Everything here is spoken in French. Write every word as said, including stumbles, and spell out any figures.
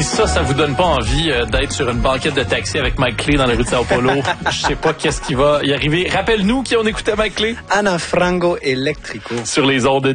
Si ça, ça vous donne pas envie euh, d'être sur une banquette de taxi avec Mike Clay dans les rues de Sao Paulo, je sais pas qu'est-ce qui va y arriver. Rappelle-nous qui on écoutait Mike Clay. Ana Frango Electrico. Sur les ondes